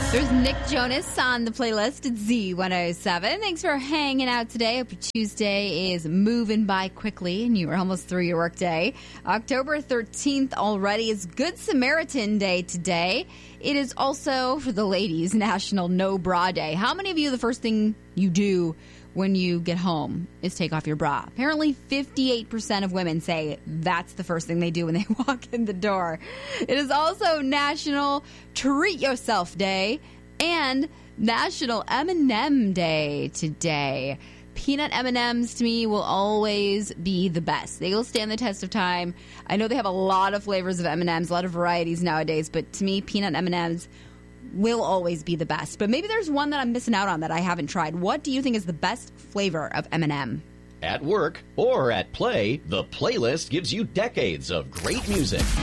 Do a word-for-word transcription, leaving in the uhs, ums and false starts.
There's Nick Jonas on the playlist at Z one oh seven. Thanks for hanging out today. Hope your Tuesday is moving by quickly and you are almost through your workday. October thirteenth already is Good Samaritan Day today. It is also, for the ladies, National No Bra Day. How many of you, the first thing you do when you get home is take off your bra? Apparently fifty-eight percent of women say that's the first thing they do when they walk in the door. It is also National Treat Yourself Day and National M and M Day today. Peanut M and M's to me will always be the best. They will stand the test of time. I know they have a lot of flavors of M and M's, a lot of varieties nowadays, but to me, peanut M and M's will always be the best. But maybe there's one that I'm missing out on that I haven't tried. What do you think is the best flavor of M and M? At work or at play, the playlist gives you decades of great music.